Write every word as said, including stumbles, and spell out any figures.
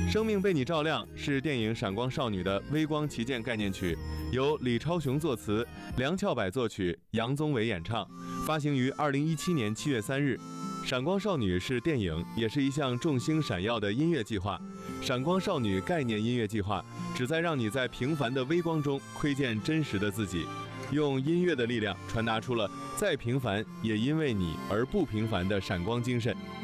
生命被你照亮是电影《闪光少女》的微光旗舰概念曲，由李超雄作词，梁翘柏作曲，杨宗纬演唱，发行于二零一七年七月三日。《闪光少女》是电影，也是一项众星闪耀的音乐计划。闪光少女概念音乐计划旨在让你在平凡的微光中窥见真实的自己，用音乐的力量传达出了再平凡也因为你而不平凡的闪光精神。